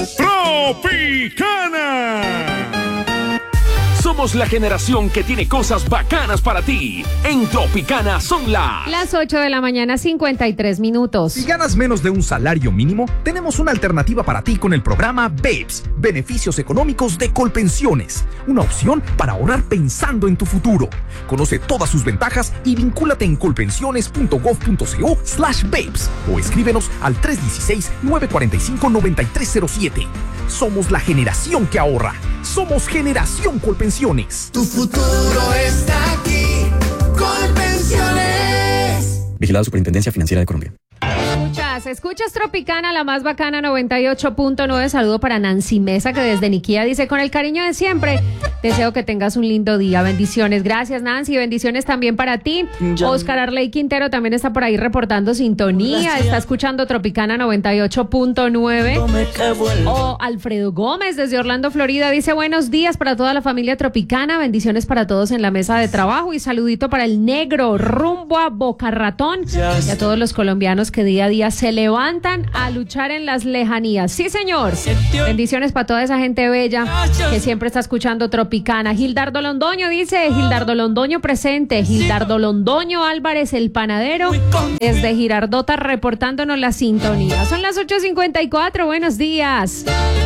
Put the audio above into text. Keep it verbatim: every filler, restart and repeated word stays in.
Tropicana. Somos la generación que tiene cosas bacanas para ti. En Tropicana son las... Las ocho de la mañana, cincuenta y tres minutos. Si ganas menos de un salario mínimo, tenemos una alternativa para ti con el programa BEPS, Beneficios Económicos de Colpensiones. Una opción para ahorrar pensando en tu futuro. Conoce todas sus ventajas y vincúlate en colpensiones.gov.co slash BEPS o escríbenos al tres uno seis, nueve cuatro cinco, nueve tres cero siete. Somos la generación que ahorra. Somos Generación Colpensiones. Tu futuro está aquí. Colpensiones. Vigilado Superintendencia Financiera de Colombia. Escuchas, escuchas Tropicana, la más bacana, noventa y ocho punto nueve. Saludo para Nancy Mesa, que desde Niquía dice: con el cariño de siempre, deseo que tengas un lindo día. Bendiciones. Gracias, Nancy. Bendiciones también para ti. Oscar Arley Quintero también está por ahí reportando sintonía. Está escuchando Tropicana noventa y ocho punto nueve. O Alfredo Gómez desde Orlando, Florida, dice: buenos días para toda la familia Tropicana. Bendiciones para todos en la mesa de trabajo. Y saludito para el negro rumbo a Boca Ratón. Y a todos los colombianos que día a día se levantan a luchar en las lejanías. Sí, señor. Bendiciones para toda esa gente bella que siempre está escuchando Tropicana. Gildardo Londoño dice: Gildardo Londoño presente. Gildardo Londoño Álvarez, el panadero, desde Girardota, reportándonos la sintonía. Son las ocho cincuenta y cuatro. Buenos días.